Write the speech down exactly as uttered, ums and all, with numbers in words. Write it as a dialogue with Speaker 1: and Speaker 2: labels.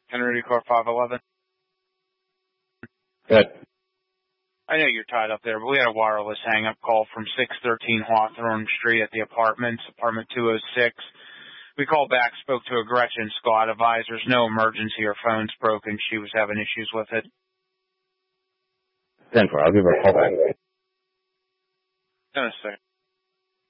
Speaker 1: Henry Car five eleven.
Speaker 2: Good.
Speaker 1: I know you're tied up there, but we had a wireless hang-up call from six thirteen Hawthorne Street at the apartments, apartment two oh six. We called back, spoke to a Gretchen Scott, advised there's no emergency, her phone's broken, she was having issues with it.
Speaker 2: ten four, I'll give her a call back.
Speaker 1: In a second.